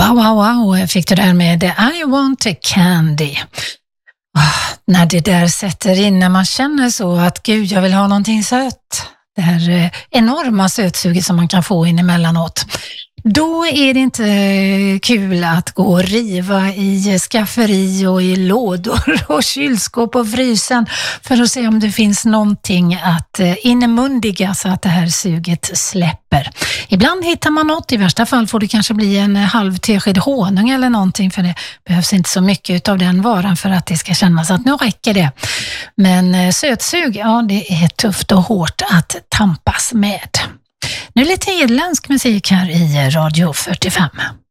Wow, wow, wow, fick du där med I want a candy. När det där sätter in, när man känner så att gud, jag vill ha någonting sött. Det här enorma sötsuget som man kan få in emellanåt. Då är det inte kul att gå och riva i skafferi och i lådor och kylskåp och frysen för att se om det finns någonting att inmundiga så att det här suget släpper. Ibland hittar man något, i värsta fall får det kanske bli en halv tesked honung eller någonting, för det behövs inte så mycket av den varan för att det ska kännas att nu räcker det. Men sötsug, ja, det är tufft och hårt att tampas med. Nu lite irländsk musik här i Radio 45.